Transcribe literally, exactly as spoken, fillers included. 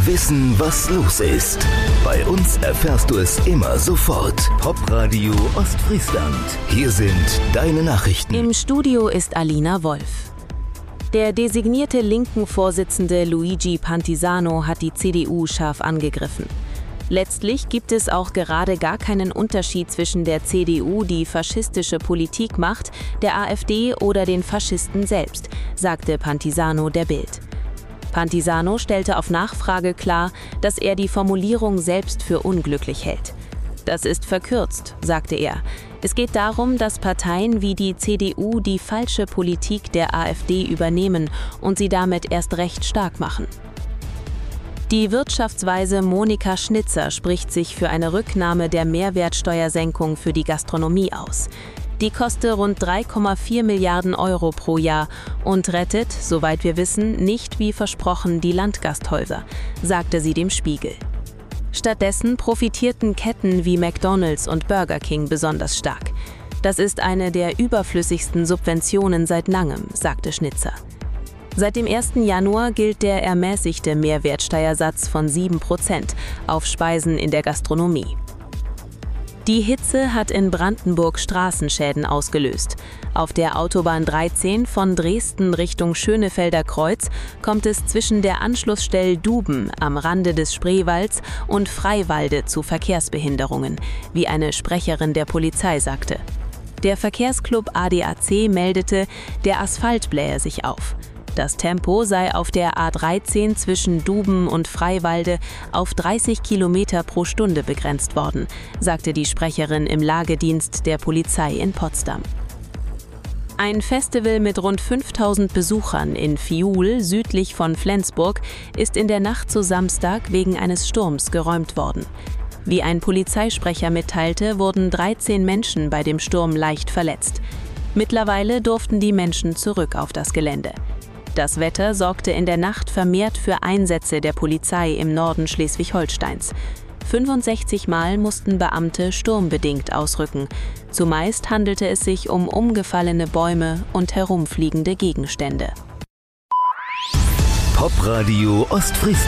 Wissen, was los ist. Bei uns erfährst du es immer sofort. Popradio Ostfriesland. Hier sind deine Nachrichten. Im Studio ist Alina Wolf. Der designierte linken Vorsitzende Luigi Pantisano hat die C D U scharf angegriffen. Letztlich gibt es auch gerade gar keinen Unterschied zwischen der C D U, die faschistische Politik macht, der AfD oder den Faschisten selbst, sagte Pantisano der Bild. Pantisano stellte auf Nachfrage klar, dass er die Formulierung selbst für unglücklich hält. Das ist verkürzt, sagte er. Es geht darum, dass Parteien wie die C D U die falsche Politik der AfD übernehmen und sie damit erst recht stark machen. Die Wirtschaftsweise Monika Schnitzer spricht sich für eine Rücknahme der Mehrwertsteuersenkung für die Gastronomie aus. Die koste rund drei Komma vier Milliarden Euro pro Jahr und rettet, soweit wir wissen, nicht wie versprochen die Landgasthäuser, sagte sie dem Spiegel. Stattdessen profitierten Ketten wie McDonald's und Burger King besonders stark. Das ist eine der überflüssigsten Subventionen seit langem, sagte Schnitzer. Seit dem ersten Januar gilt der ermäßigte Mehrwertsteuersatz von sieben Prozent auf Speisen in der Gastronomie. Die Hitze hat in Brandenburg Straßenschäden ausgelöst. Auf der Autobahn dreizehn von Dresden Richtung Schönefelder Kreuz kommt es zwischen der Anschlussstelle Duben am Rande des Spreewalds und Freiwalde zu Verkehrsbehinderungen, wie eine Sprecherin der Polizei sagte. Der Verkehrsclub A D A C meldete, der Asphalt blähe sich auf. Das Tempo sei auf der A dreizehn zwischen Duben und Freiwalde auf dreißig Kilometer pro Stunde begrenzt worden, sagte die Sprecherin im Lagedienst der Polizei in Potsdam. Ein Festival mit rund fünftausend Besuchern in Fiuhl, südlich von Flensburg, ist in der Nacht zu Samstag wegen eines Sturms geräumt worden. Wie ein Polizeisprecher mitteilte, wurden dreizehn Menschen bei dem Sturm leicht verletzt. Mittlerweile durften die Menschen zurück auf das Gelände. Das Wetter sorgte in der Nacht vermehrt für Einsätze der Polizei im Norden Schleswig-Holsteins. fünfundsechzig Mal mussten Beamte sturmbedingt ausrücken. Zumeist handelte es sich um umgefallene Bäume und herumfliegende Gegenstände. Popradio Ostfriesland.